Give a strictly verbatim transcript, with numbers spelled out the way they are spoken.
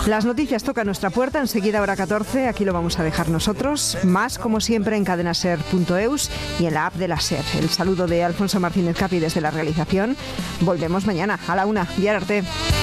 Las noticias tocan nuestra puerta, enseguida hora catorce, aquí lo vamos a dejar nosotros. Más, como siempre, en cadenaser punto eus y en la app de la SER. El saludo de Alfonso Martínez Capi desde la realización. Volvemos mañana a la una. Vía Arte.